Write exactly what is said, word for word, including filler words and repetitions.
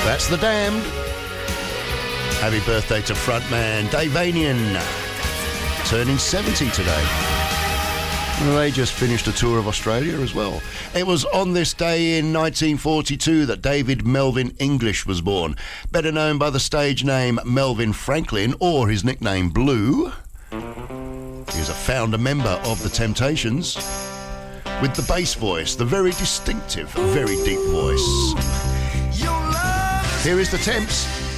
That's The Damned. Happy birthday to frontman Dave Vanian, turning seventy today. Well, they just finished a tour of Australia as well. It was on this day in nineteen forty-two that David Melvin English was born, better known by the stage name Melvin Franklin or his nickname Blue. He was a founder member of The Temptations, with the bass voice, the very distinctive, very deep voice. Here is The Temps.